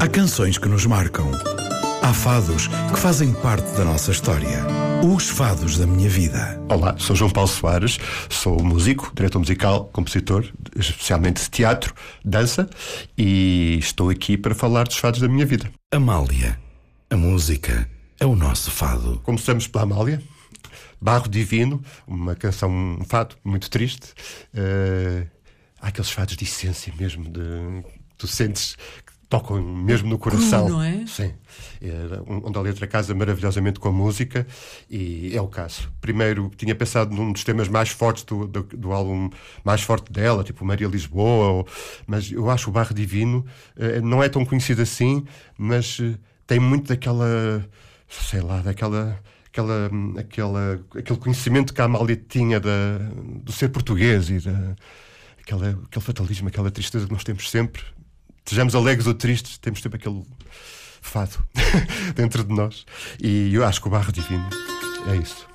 Há canções que nos marcam. Há fados que fazem parte da nossa história. Os fados da minha vida. Olá, sou João Paulo Soares, sou músico, diretor musical, compositor, especialmente de teatro, dança, e estou aqui para falar dos fados da minha vida. Amália. A música é o nosso fado. Começamos pela Amália. Barro Divino, uma canção, um fado muito triste. Há aqueles fados de essência mesmo, tu sentes que tocam mesmo no coração. Não é? Sim. Onde a letra casa maravilhosamente com a música, e é o caso. Primeiro tinha pensado num dos temas mais fortes do álbum mais forte dela, tipo Maria Lisboa, mas eu acho o Barro Divino não é tão conhecido assim, mas tem muito daquela, sei lá, aquele conhecimento que a Amália tinha do ser português e aquele fatalismo, aquela tristeza que nós temos sempre. Sejamos alegres ou tristes, temos sempre aquele fado dentro de nós. E eu acho que o Barro Divino é isso.